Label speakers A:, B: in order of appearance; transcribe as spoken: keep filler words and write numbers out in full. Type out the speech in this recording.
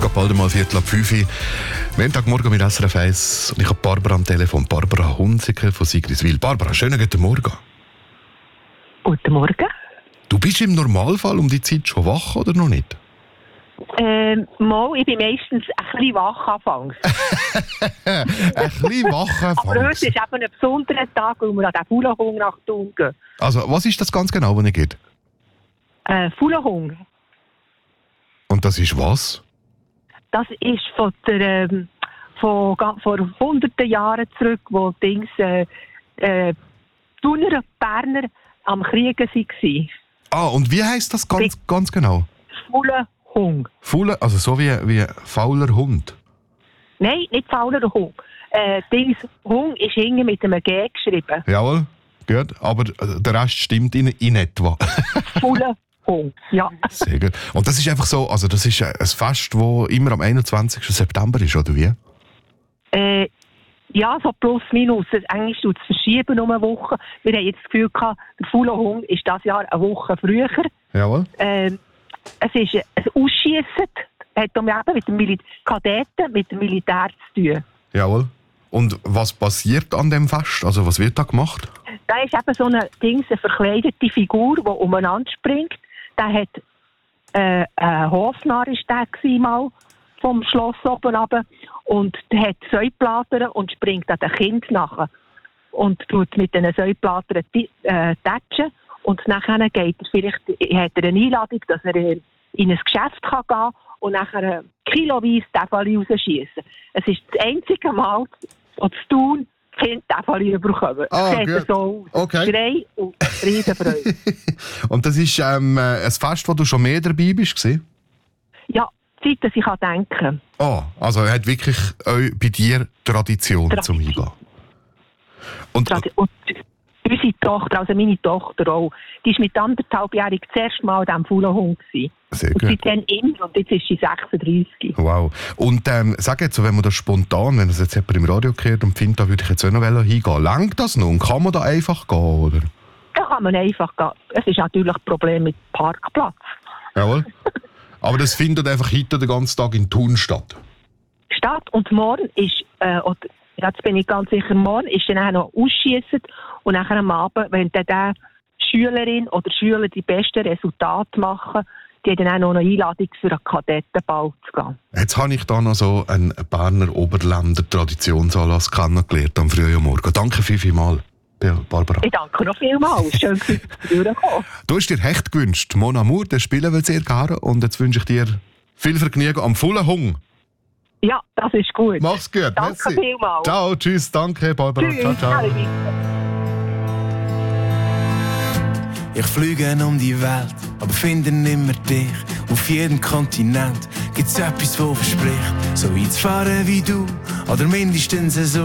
A: geht bald mal Viertel ab fünf Uhr. Montagmorgen mit S R F eins. Und ich habe Barbara am Telefon. Barbara Hunziker von Sigriswil. Barbara, schönen guten Morgen.
B: Guten Morgen.
A: Du bist im Normalfall um die Zeit schon wach oder noch nicht?
B: Ähm, mal, ich bin meistens ein bisschen wach anfangs.
A: ein bisschen wach anfangs?
B: Aber heute ist eben ein besonderer Tag, weil wir an den Fuhlenhung nach Thun gehen.
A: Also, was ist das ganz genau, was ihr geht?
B: Äh, Fuhlenhung.
A: Und das ist was?
B: Das ist von der, ähm, von, vor hunderten Jahren zurück, wo Dings, äh, äh, Thuner und Berner am Kriegen waren.
A: Ah, und wie heisst das ganz, ganz genau?
B: Fuhlenhung.
A: Fuhle, also so wie, wie fauler Hund?
B: Nein, nicht fauler Hung. Äh, Dings, Hung ist hinten mit einem G geschrieben.
A: Jawohl, gut. Aber der Rest stimmt in, in etwa.
B: Fuhlenhung, ja.
A: Sehr gut. Und das ist einfach so, also das ist ein Fest, das immer am einundzwanzigsten September ist, oder wie?
B: Äh, ja, so plus minus. Eigentlich tut es verschieben um eine Woche. Wir haben jetzt das Gefühl gehabt, der Fuhlenhung ist dieses Jahr eine Woche früher.
A: Jawohl.
B: Äh, es ist ein Ausschiessen, hat eben mit dem Mil- Kadetten, mit dem Militär zu tun.
A: Jawohl. Und was passiert an dem Fest? Also was wird da gemacht?
B: Da ist eben so eine, Dings, eine verkleidete Figur, die umeinander springt. Der hat äh, ein Hofnarr ist der gewesen, mal vom Schloss oben runter. Und der hat Säuplatern und springt an den Kind nachher. Und tut mit diesen Säuplatern äh, tätschen. Und nachher geht er vielleicht, hat er eine Einladung, dass er in ein Geschäft kann gehen und nachher kiloweise Tafel rausschiessen. Es ist das einzige Mal, wo zu tun, Kind Tafel bekommen.
A: Ah,
B: das sieht so aus.
A: Okay.
B: Schrei und Riesenfreude.
A: Und das ist ähm, ein Fest, wo du schon mehr dabei bist, gewesen?
B: Ja, Zeit, dass ich denken kann.
A: Oh, also er hat wirklich äh, bei dir Tradition,
B: Tradition.
A: zum Eingehen. Und,
B: Und unsere Tochter, also meine Tochter auch, die war mit anderthalbjährig das erste Mal an diesem Fuhlenhung.
A: Sehr
B: und
A: gut.
B: seitdem immer, und jetzt ist sie sechsunddreissig.
A: Wow. Und ähm, sag jetzt, so, wenn man das spontan, wenn das jetzt jemand im Radio hört und findet, da würde ich jetzt auch noch hingehen, langt das noch? Und kann man da einfach gehen, oder?
B: Da kann man einfach gehen. Es ist natürlich ein Problem mit dem Parkplatz.
A: Jawohl. Aber das findet einfach heute den ganzen Tag in Thun statt?
B: Statt und morgen ist, äh, oder, jetzt bin ich ganz sicher, morgen ist dann auch noch Ausschiessen und nachher am Abend, wenn dann die Schülerin oder Schüler die besten Resultate machen, die haben dann auch noch eine Einladung für einen Kadettenball zu gehen.
A: Jetzt habe ich da noch so einen Berner Oberländer Traditionsanlass kennengelernt am frühen Morgen. Danke viel, viel mal, Barbara.
B: Ich danke noch vielmals. Schön, dass du durchgekommen.
A: Du hast dir Hecht gewünscht. Mon Amour, der spielen will sehr gerne. Und jetzt wünsche ich dir viel Vergnügen am Fuhlenhung.
B: Ja, das ist gut.
A: Mach's gut.
B: Danke
A: Merci.
B: vielmals.
A: Ciao, tschüss, danke, Barbara.
B: Tschüss.
A: Ciao, ciao.
C: Ich fliege um die Welt, aber finde nimmer dich. Auf jedem Kontinent gibt's etwas, das verspricht, so weit zu fahren wie du, oder mindestens so.